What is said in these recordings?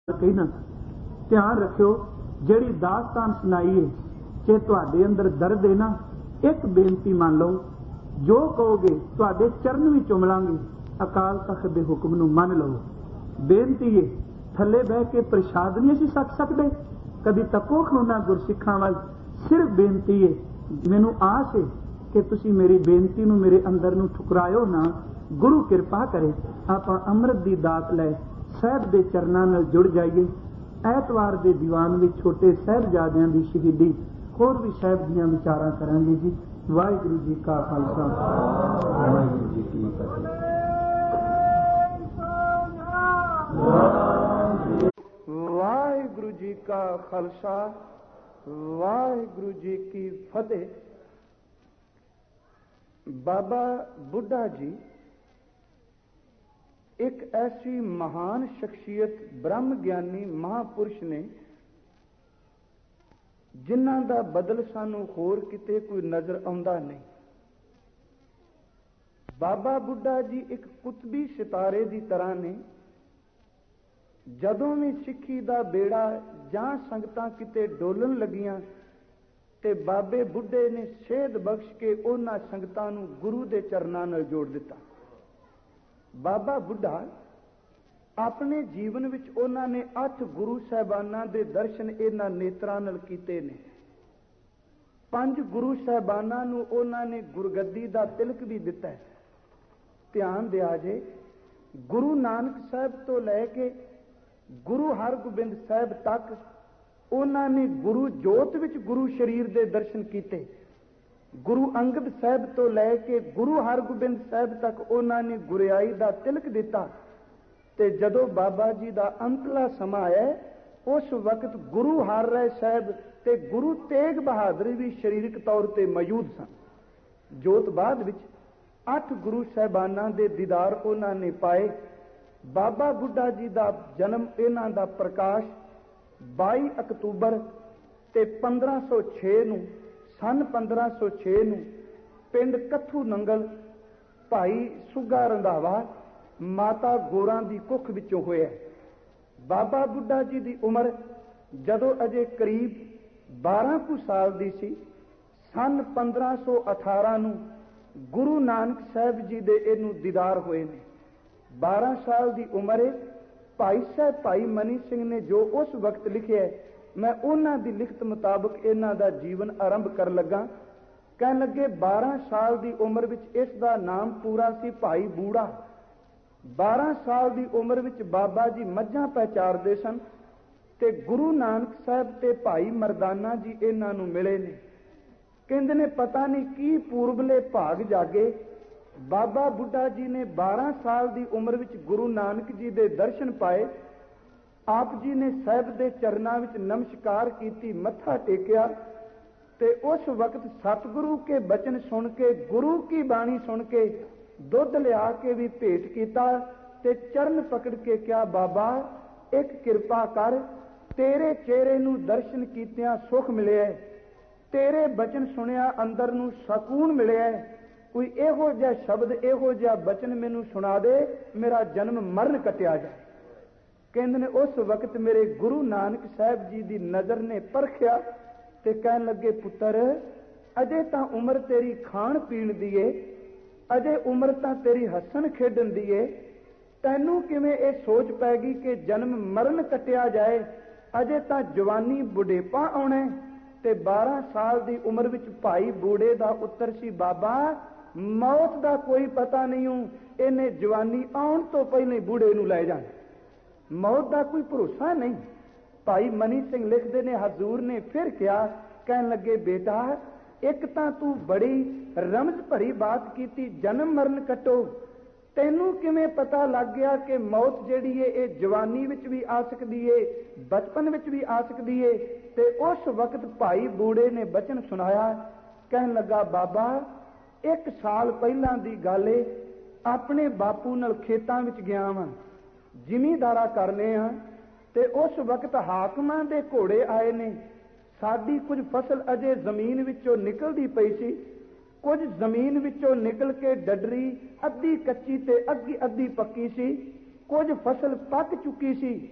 कहना ध्यान रखियो जिहड़ी दास्तान सुनाई है जे तुहाडे अंदर दर्द है ना, एक बेनती मान लो, जो कहोगे तुहाडे चरण भी चुमलांगे, अकाल तख्त दे हुक्म नूं मन लो। बेनती है थले बह के प्रसाद नहीं असीं छक सकदे, कभी तको खलोना गुरसिखां वल। सिर्फ बेनती है, मैनूं आस है कि तुसीं मेरी बेनती नूं मेरे अंदर नूं ठुकरायो ना। गुरु किरपा करे आपां अमृत दी दात लै साहिब दे चरनां नाल जुड़ जाइए। ऐतवार दे दीवान विच छोटे साहिबजादियां दी शहीदी, होर भी साहिब दीयां विचारां करांगे जी। वाहिगुरू जी का खालसा, वाहिगुरू जी की फतेह। वाहिगुरू जी का खालसा, वाहिगुरू जी की फतेह। बाबा बुढ़ा जी एक ऐसी महान शख्सियत, ब्रह्म ज्ञानी महापुरुष ने जिन्हां दा बदल सानू होर किते कोई नजर आउंदा नहीं। बाबा बुढ़ा जी एक कुतबी सितारे की तरह ने। जदों भी सिੱਖੀ ਦਾ बेड़ा ਜਾਂ संगतां किते डोलन लगियां ते बाबे बुढ़े ने सेध बख्श के उन्हां संगतां नूं गुरु दे चरनां नाल जोड़ दिता। बाबा बुढ़ा अपने जीवन विच उन्हां ने 8 गुरु साहिबानां दे दर्शन इन्हां नेत्रां नाल कीते ने। 5 गुरु साहिबानां नूं उन्हां ने गुरगद्दी दा तिलक भी दिता है। ध्यान दिया जे, गुरु नानक साहब तो लैके गुरु हरगोबिंद साहब तक उन्होंने गुरु जोत विच गुरु शरीर दे दर्शन किए। गुरु अंगद साहब तो लैके गुरु हरगोबिंद साहब तक उन्होंने गुरियाई दा तिलक दिता। ते जदों बाबा जी दा अंतला समा आया, उस वक्त गुरु हर राय साहब ते गुरु तेग बहादुर भी शरीरक तौर पर मौजूद सन। जोत बाद विच 8 गुरु साहिबानां दे दीदार उन्होंने पाए। बाबा बुढ़ा जी का जन्म, इन्हां दा प्रकाश 22 अक्तूबर ते 1506 नूं, सन 1506 नूं पिंड कथू नंगल भाई सुगा रंधावा माता गोरां दी कुख विचों होया। बाबा बुढ़ा जी की उम्र जदों अजे करीब 12 कुछ साल दी सी, सन 1518 नूं गुरु नानक साहब जी दे इनू दीदार होए ने। 12 साल की उम्र भाई साहब भाई मनी सिंह ने जो उस वक्त लिखे, मैं उन्हां दी लिखत मुताबिक इन्हां दा जीवन आरंभ कर लगा। कह लगे 12 साल की उम्र विच इस दा नाम पूरा सी भाई बूढ़ा। 12 साल की उम्र विच बाबा जी मझां पहचारदे सन ते गुरु नानक साहब ते भाई मरदाना जी इन्हां नूं मिले ने। कहंदे ने पता नहीं की पूर्वले भाग जागे, बाबा बुढ़ा जी ने 12 साल की उम्र विच गुरु नानक जी दे दर्शन पाए। आप जी ने साहब दे चरनां विच नमस्कार कीती, मत्था टेकिया ते उस वक्त सतगुरु के बचन सुन के, गुरु की बाणी सुन के दुध लिया के भी भेंट कीता ते चरण पकड़ के क्या बाबा एक किरपा कर, तेरे चेहरे नूं दर्शन कीतियां सुख मिले, तेरे बचन सुनिया अंदर नूं सकून मिले, कोई इहो जिहा शब्द इहो जिहा बचन मैनू सुना दे, मेरा जन्म मरण कटिया जाए। कहंदे ने उस वक्त मेरे गुरु नानक साहब जी की नज़र ने परखिया ते कहन लगे, पुत्र अजे तां उम्र तेरी खाण पीण दी है, अजे उम्र तां तेरी हसन खेडन दी है, तैनू किवें ये सोच पैगी कि जन्म मरण कटिया जाए, अजे तां जवानी बुढ़ेपा आउणा ते 12 साल की उम्र विच भाई बूढ़े का उत्तर सी, बाबा मौत का कोई पता नहीं हूं, इन्हें जवानी आउण तो पहले बूढ़े नूं लै जाण, मौत का कोई भरोसा नहीं। भाई मनी सिंह लिखते ने, हजूर ने फिर क्या कहन लगे, बेटा एक तां तू बड़ी रमज भरी बात की, जन्म मरण कटो, तैनू किवें पता लग गया कि मौत जिहड़ी है ये जवानी विच भी आ सकती है, बचपन विच भी आ सकती है। ते उस वक्त भाई बूढ़े ने बचन सुनाया, कहन लगा, बाबा 1 साल पहलां दी गल है, अपने बापू नाल खेतां विच गया वां, जिमींदारा करने आ ते उस वक्त हाकमां दे घोड़े आए ने, साडी कुछ फसल अजे जमीन विचों निकलदी पई सी, कुछ जमीन विचों निकल के डडरी अद्धी कच्ची ते अद्धी पक्की सी, कुछ फसल पक चुकी सी,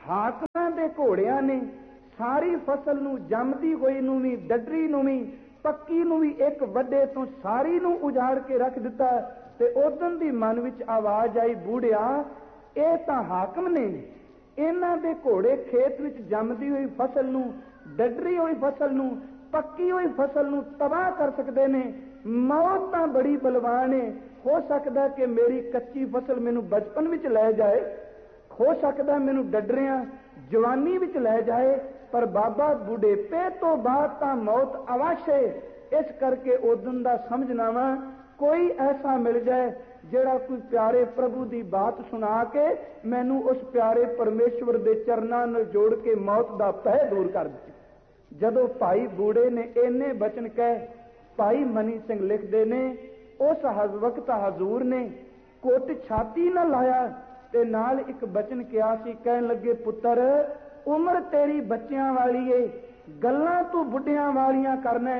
ਹਾਕਮਾਂ ਦੇ ਘੋੜਿਆਂ ਨੇ ਸਾਰੀ ਫਸਲ ਨੂੰ, ਜੰਮਦੀ ਹੋਈ ਨੂੰ ਵੀ, ਡੱਡਰੀ ਨੂੰ ਵੀ, ਪੱਕੀ ਨੂੰ ਵੀ ਇੱਕ ਵੱਡੇ ਤੋਂ ਸਾਰੀ ਨੂੰ ਉਜਾੜ ਕੇ ਰੱਖ ਦਿੱਤਾ। ਤੇ ਉਦੋਂ ਦੀ ਮਨ ਵਿੱਚ ਆਵਾਜ਼ ਆਈ, ਬੂੜਿਆ ਇਹ ਤਾਂ ਹਾਕਮ ਨੇ, ਇਹਨਾਂ ਦੇ ਘੋੜੇ ਖੇਤ ਵਿੱਚ ਜੰਮਦੀ ਹੋਈ ਫਸਲ ਨੂੰ, ਡੱਡਰੀ ਹੋਈ ਫਸਲ ਨੂੰ, ਪੱਕੀ ਹੋਈ ਫਸਲ ਨੂੰ ਤਬਾਹ ਕਰ ਸਕਦੇ ਨੇ। ਮੌਤ ਤਾਂ ਬੜੀ ਬਲਵਾਨ ਹੈ, ਹੋ ਸਕਦਾ ਕਿ ਮੇਰੀ ਕੱਚੀ ਫਸਲ ਮੈਨੂੰ ਬਚਪਨ ਵਿੱਚ ਲੈ ਜਾਏ, ਹੋ ਸਕਦਾ ਮੈਨੂੰ ਡੱਡਰਿਆਂ ਜਵਾਨੀ ਵਿੱਚ ਲੈ ਜਾਏ, ਪਰ ਬਾਬਾ ਬੁਢੇਪੇ ਤੋਂ ਬਾਅਦ ਤਾਂ ਮੌਤ ਅਵਸ਼ ਹੈ। ਇਸ ਕਰਕੇ ਉਦੋਂ ਦਾ ਸਮਝਣਾ ਵਾ, ਕੋਈ ਐਸਾ ਮਿਲ ਜਾਏ ਜਿਹੜਾ ਕੋਈ ਪਿਆਰੇ ਪ੍ਰਭੂ ਦੀ ਬਾਤ ਸੁਣਾ ਕੇ ਮੈਨੂੰ ਉਸ ਪਿਆਰੇ ਪਰਮੇਸ਼ਵਰ ਦੇ ਚਰਨਾਂ ਨਾਲ ਜੋੜ ਕੇ ਮੌਤ ਦਾ ਭੈ ਦੂਰ ਕਰ ਦੇ। ਜਦੋਂ ਭਾਈ ਬੂੜੇ ਨੇ ਇੰਨੇ ਬਚਨ ਕਹਿ, ਭਾਈ ਮਨੀ ਸਿੰਘ ਲਿਖਦੇ ਨੇ, ਉਸ ਵਕਤ ਹਜ਼ੂਰ ਨੇ ਕੁੱਟ ਛਾਤੀ ਨਾਲ ਲਾਇਆ ਤੇ ਨਾਲ ਇੱਕ ਬਚਨ ਕਿਹਾ ਸੀ। ਕਹਿਣ ਲੱਗੇ, ਪੁੱਤਰ ਉਮਰ ਤੇਰੀ ਬੱਚਿਆਂ ਵਾਲੀ ਏ, ਗੱਲਾਂ ਤੂੰ ਬੁੱਢਿਆਂ ਵਾਲੀਆਂ ਕਰਨਾ।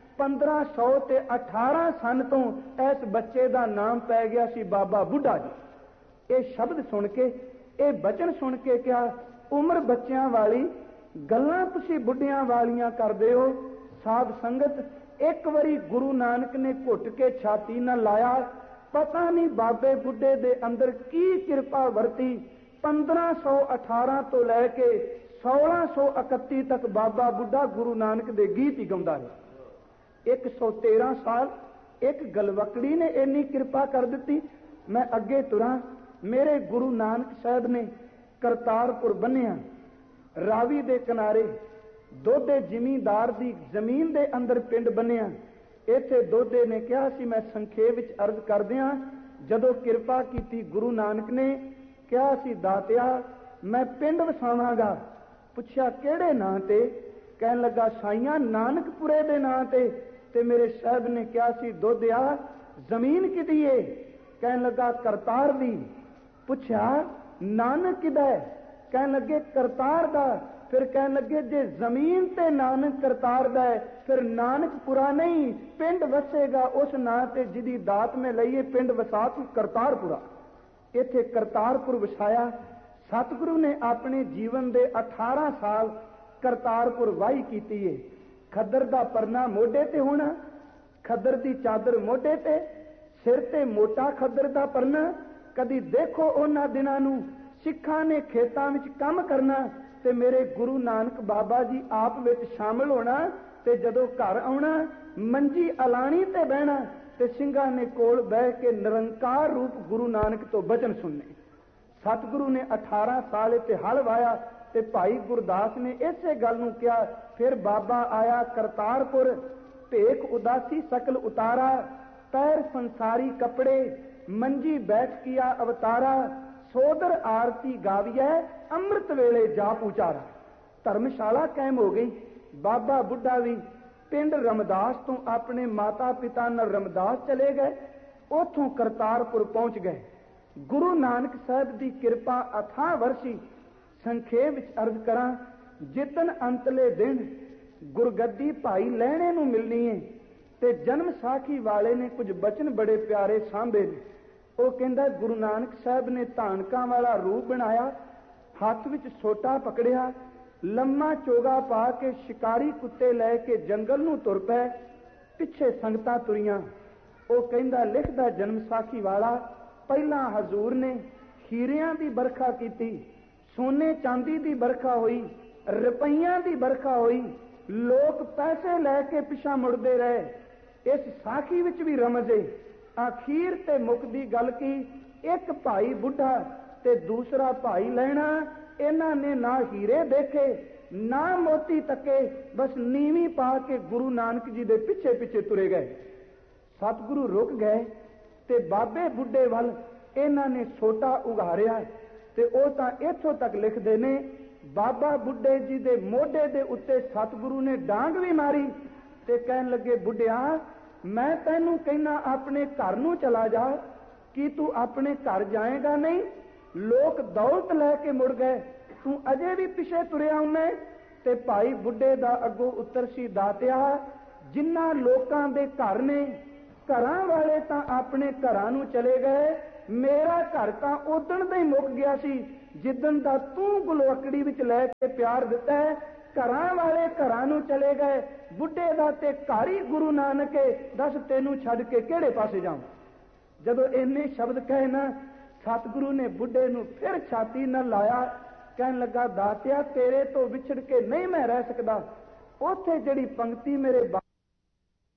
1518 ਸਨ ਤੋਂ ਇਸ ਬੱਚੇ ਦਾ ਨਾਮ ਪੈ ਗਿਆ ਸੀ ਬਾਬਾ ਬੁੱਢਾ ਜੀ। ਇਹ ਸ਼ਬਦ ਸੁਣ ਕੇ, ਇਹ ਬਚਨ ਸੁਣ ਕੇ ਕਿਹਾ, ਉਮਰ ਬੱਚਿਆਂ ਵਾਲੀ, ਗੱਲਾਂ ਤੁਸੀਂ ਬੁੱਢਿਆਂ ਵਾਲੀਆਂ ਕਰਦੇ ਹੋ। ਸਾਧ ਸੰਗਤ, ਇੱਕ ਵਾਰੀ ਗੁਰੂ ਨਾਨਕ ਨੇ ਘੁੱਟ ਕੇ ਛਾਤੀ ਨਾਲ ਲਾਇਆ, ਪਤਾ ਨਹੀਂ ਬਾਬੇ ਬੁੱਢੇ ਦੇ ਅੰਦਰ ਕੀ ਕਿਰਪਾ ਵਰਤੀ। 1518 ਤੋਂ ਲੈ ਕੇ 1631 ਤੱਕ ਬਾਬਾ ਬੁੱਢਾ ਗੁਰੂ ਨਾਨਕ ਦੇ ਗੀਤ ਹੀ ਗਾਉਂਦਾ ਰਿਹਾ। 113 ਸਾਲ ਇੱਕ ਗਲਵਕੜੀ ਨੇ ਇੰਨੀ ਕਿਰਪਾ ਕਰ ਦਿੱਤੀ। ਮੈਂ ਅੱਗੇ ਤੁਰਾਂ, ਮੇਰੇ ਗੁਰੂ ਨਾਨਕ ਸਾਹਿਬ ਨੇ ਕਰਤਾਰਪੁਰ ਬੰਨਿਆ, ਰਾਵੀ ਦੇ ਕਿਨਾਰੇ ਦੋਦੇ ਜ਼ਿਮੀਂਦਾਰ ਦੀ ਜ਼ਮੀਨ ਦੇ ਅੰਦਰ ਪਿੰਡ ਬੰਨਿਆ। ਇੱਥੇ ਦੋਦੇ ਨੇ ਕਿਹਾ ਸੀ, ਮੈਂ ਸੰਖੇਪ ਵਿੱਚ ਅਰਜ਼ ਕਰਦਿਆਂ, ਜਦੋਂ ਕਿਰਪਾ ਕੀਤੀ ਗੁਰੂ ਨਾਨਕ ਨੇ ਕਿਹਾ ਸੀ, ਦਾਤਿਆ ਮੈਂ ਪਿੰਡ ਵਸਾਵਾਂਗਾ। ਪੁੱਛਿਆ ਕਿਹੜੇ ਨਾਂ ਤੇ? ਕਹਿਣ ਲੱਗਾ, ਸਾਈਆਂ ਨਾਨਕਪੁਰੇ ਦੇ ਨਾਂ ਤੇ। ਤੇ ਮੇਰੇ ਸਾਹਿਬ ਨੇ ਕਿਹਾ ਸੀ, ਦੋਦਿਆ ਜ਼ਮੀਨ ਕਿਹਦੀ ਏ? ਕਹਿਣ ਲੱਗਾ, ਕਰਤਾਰ ਦੀ। ਪੁੱਛਿਆ ਨਾਨਕ ਕਿਹਦਾ ਹੈ? ਕਹਿਣ ਲੱਗੇ, ਕਰਤਾਰ ਦਾ। ਫਿਰ ਕਹਿਣ ਲੱਗੇ, ਜੇ ਜ਼ਮੀਨ ਤੇ ਨਾਨਕ ਕਰਤਾਰ ਦਾ ਹੈ, ਫਿਰ ਨਾਨਕਪੁਰਾ ਨਹੀਂ, ਪਿੰਡ ਵਸੇਗਾ ਉਸ ਨਾਂ ਤੇ ਜਿਹਦੀ ਦਾਤ ਮੈਂ ਲਈਏ, ਪਿੰਡ ਵਸਾ ਤੂੰ ਕਰਤਾਰਪੁਰਾ। ਇੱਥੇ ਕਰਤਾਰਪੁਰ ਵਸਾਇਆ। ਸਤਿਗੁਰੂ ਨੇ ਆਪਣੇ ਜੀਵਨ ਦੇ 18 ਸਾਲ ਕਰਤਾਰਪੁਰ ਵਾਹੀ ਕੀਤੀ ਏ। ਖੱਦਰ ਦਾ ਪਰਨਾ ਮੋਢੇ ਤੇ ਹੋਣਾ, ਖੱਦਰ ਦੀ ਚਾਦਰ ਮੋਢੇ ਤੇ, ਸਿਰ ਤੇ ਮੋਟਾ ਖੱਦਰ ਦਾ ਪਰਨਾ। ਕਦੀ ਦੇਖੋ ਉਹਨਾਂ ਦਿਨਾਂ ਨੂੰ, ਸਿੱਖਾਂ ਨੇ ਖੇਤਾਂ ਵਿੱਚ ਕੰਮ ਕਰਨਾ ਤੇ ਮੇਰੇ ਗੁਰੂ ਨਾਨਕ ਬਾਬਾ ਜੀ ਆਪ ਵਿੱਚ ਸ਼ਾਮਲ ਹੋਣਾ, ਤੇ ਜਦੋਂ ਘਰ ਆਉਣਾ ਮੰਜੀ ਅਲਾਣੀ ਤੇ ਬਹਿਣਾ ਤੇ ਸਿੰਘਾਂ ਨੇ ਕੋਲ ਬਹਿ ਕੇ ਨਿਰੰਕਾਰ ਰੂਪ ਗੁਰੂ ਨਾਨਕ ਤੋਂ ਬਚਨ ਸੁਣਨੇ। ਸਤਿਗੁਰੂ ਨੇ 18 ਸਾਲ ਇੱਥੇ ਹਲ ਵਾਇਆ ਤੇ ਭਾਈ ਗੁਰਦਾਸ ਨੇ ਇਸੇ ਗੱਲ ਨੂੰ ਕਿਹਾ। ਫਿਰ ਬਾਬਾ ਆਇਆ ਕਰਤਾਰਪੁਰ, ਭੇਖ ਉਦਾਸੀ ਸਕਲ ਉਤਾਰਾ, ਪੈਰ ਸੰਸਾਰੀ ਕੱਪੜੇ, ਮੰਜੀ ਬੈਠ ਕੀਆ ਅਵਤਾਰਾ, ਸੋਦਰ ਆਰਤੀ ਗਾਵੀਐ, ਅੰਮ੍ਰਿਤ ਵੇਲੇ ਜਾਪ ਉਚਾਰਾ। ਧਰਮਸ਼ਾਲਾ ਕਾਇਮ ਹੋ ਗਈ। ਬਾਬਾ ਬੁੱਢਾ ਵੀ ਪਿੰਡ ਰਮਦਾਸ ਤੋਂ ਆਪਣੇ ਮਾਤਾ ਪਿਤਾ ਨਾਲ ਰਮਦਾਸ ਚਲੇ ਗਏ, ਉਥੋਂ ਕਰਤਾਰਪੁਰ ਪਹੁੰਚ ਗਏ। ਗੁਰੂ ਨਾਨਕ ਸਾਹਿਬ ਦੀ ਕਿਰਪਾ ਅਥਾਹ ਵਰਸੀ। ਸੰਖੇਪ ਵਿੱਚ ਅਰਜ਼ ਕਰਾਂ, ਜਿੱਦਣ ਅੰਤਲੇ ਦਿਨ ਗੁਰਗੱਦੀ ਭਾਈ ਲਹਿਣੇ ਨੂੰ ਮਿਲਣੀ ਹੈ ਤੇ ਜਨਮ ਸਾਖੀ ਵਾਲੇ ਨੇ ਕੁਝ ਬਚਨ ਬੜੇ ਪਿਆਰੇ ਸਾਂਭੇ ਨੇ। ਉਹ ਕਹਿੰਦਾ, ਗੁਰੂ ਨਾਨਕ ਸਾਹਿਬ ਨੇ ਧਾਨਕਾਂ ਵਾਲਾ ਰੂਪ ਬਣਾਇਆ, ਹੱਥ ਵਿੱਚ ਸੋਟਾ ਪਕੜਿਆ, ਲੰਮਾ ਚੋਗਾ ਪਾ ਕੇ ਸ਼ਿਕਾਰੀ ਕੁੱਤੇ ਲੈ ਕੇ ਜੰਗਲ ਨੂੰ ਤੁਰ ਪਏ, ਪਿੱਛੇ ਸੰਗਤਾਂ ਤੁਰੀਆਂ। ਉਹ ਕਹਿੰਦਾ, ਲਿਖਦਾ ਜਨਮ ਸਾਖੀ ਵਾਲਾ, ਪਹਿਲਾਂ ਹਜ਼ੂਰ ਨੇ ਹੀਰਿਆਂ ਦੀ ਵਰਖਾ ਕੀਤੀ, ਸੋਨੇ ਚਾਂਦੀ ਦੀ ਵਰਖਾ ਹੋਈ, ਰੁਪਈਆਂ ਦੀ ਵਰਖਾ ਹੋਈ, ਲੋਕ ਪੈਸੇ ਲੈ ਕੇ ਪਿਛਾ ਮੁੜਦੇ ਰਹੇ। ਇਸ ਸਾਖੀ ਵਿੱਚ ਵੀ ਰਮਜ਼ ਏ। ਅਖੀਰ ਤੇ ਮੁੱਕਦੀ ਗੱਲ ਕੀ, ਇੱਕ ਭਾਈ ਬੁੱਢਾ ਤੇ ਦੂਸਰਾ ਭਾਈ ਲੈਣਾ, ਇਹਨਾਂ ਨੇ ਨਾ ਹੀਰੇ ਦੇਖੇ ਨਾ ਮੋਤੀ ਤੱਕੇ, ਬਸ ਨੀਵੀਂ ਪਾ ਕੇ ਗੁਰੂ ਨਾਨਕ ਜੀ ਦੇ ਪਿੱਛੇ ਪਿੱਛੇ ਤੁਰੇ ਗਏ। ਸਤਿਗੁਰੂ ਰੁਕ ਗਏ ਤੇ ਬਾਬੇ ਬੁੱਢੇ ਵੱਲ ਇਹਨਾਂ ਨੇ ਸੋਟਾ ਉਘਾਰਿਆ ਤੇ ਉਹ ਤਾਂ ਇੱਥੋਂ ਤੱਕ ਲਿਖਦੇ ਨੇ, ਬਾਬਾ ਬੁੱਢੇ ਜੀ ਦੇ ਮੋਢੇ ਦੇ ਉੱਤੇ ਸਤਿਗੁਰੂ ਨੇ ਡਾਂਗ ਵੀ ਮਾਰੀ ਤੇ ਕਹਿਣ ਲੱਗੇ, ਬੁੱਢਿਆ ਮੈਂ ਤੈਨੂੰ ਕਹਿਣਾ ਆਪਣੇ ਘਰ ਨੂੰ ਚਲਾ ਜਾ, ਕੀ ਤੂੰ ਆਪਣੇ ਘਰ ਜਾਏਗਾ ਨਹੀਂ? ਲੋਕ ਦੌਲਤ ਲੈ ਕੇ ਮੁੜ ਗਏ, ਤੂੰ ਅਜੇ ਵੀ ਪਿੱਛੇ ਤੁਰਿਆ ਹੁੰਨੇ। ਤੇ ਭਾਈ ਬੁੱਢੇ ਦਾ ਅੱਗੋਂ ਉੱਤਰ ਸੀ, ਦਾਤਿਆ ਜਿਨ੍ਹਾਂ ਲੋਕਾਂ ਦੇ ਘਰ ਨੇ, ਘਰਾਂ ਵਾਲੇ ਤਾਂ ਆਪਣੇ ਘਰਾਂ ਨੂੰ ਚਲੇ ਗਏ, ਮੇਰਾ ਘਰ ਤਾਂ ਉਦਣ ਦਾ ਹੀ ਮੁੱਕ ਗਿਆ ਸੀ। ਜਿੱਦਣ ਦਾ ਤੂੰ ਗਲੋਕੜੀ ਵਿੱਚ ਲੈ ਕੇ ਪਿਆਰ ਦਿੱਤਾ ਹੈ, ਘਰਾਂ ਵਾਲੇ ਘਰਾਂ ਨੂੰ ਚਲੇ ਗਏ, ਬੁੱਢੇ ਦਾ ਤੇ ਘਰ ਹੀ ਗੁਰੂ ਨਾਨਕ ਹੈ, ਦੱਸ ਤੈਨੂੰ ਛੱਡ ਕੇ ਕਿਹੜੇ ਪਾਸੇ ਜਾਵਾਂ। ਜਦੋਂ ਇੰਨੇ ਸ਼ਬਦ ਕਹੇ ਨਾ, ਸਤਿਗੁਰੂ ਨੇ ਬੁੱਢੇ ਨੂੰ ਫਿਰ ਛਾਤੀ ਨਾਲ ਲਾਇਆ, ਕਹਿਣ ਲੱਗਾ ਦਾਤਿਆ ਤੇਰੇ ਤੋਂ ਵਿਛੜ ਕੇ ਨਹੀਂ ਮੈਂ ਰਹਿ ਸਕਦਾ। ਉੱਥੇ ਜਿਹੜੀ ਪੰਕਤੀ ਮੇਰੇ